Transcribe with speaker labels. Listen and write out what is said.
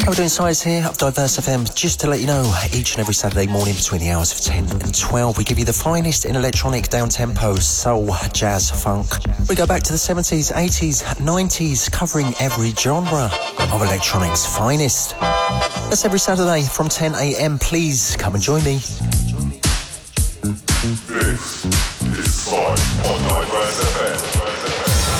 Speaker 1: How are we doing, Size here of Diverse FM? Just to let you know, each and every Saturday morning between the hours of 10 and 12, we give you the finest in electronic down-tempo, soul, jazz, funk. We go back to the 70s, 80s, 90s, covering every genre of electronic's finest. That's every Saturday from 10 a.m. Please come and join me.
Speaker 2: This is Size on Diverse FM.